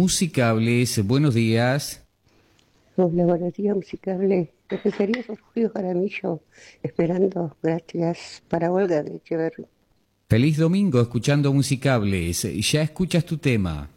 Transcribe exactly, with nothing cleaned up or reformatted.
Musicables, buenos días. Hola, buenos días, Musicable. Empezaría Refugio Jaramillo, esperando, gracias, para Olga de Echeverri. Feliz domingo escuchando Musicables. Ya escuchas tu tema.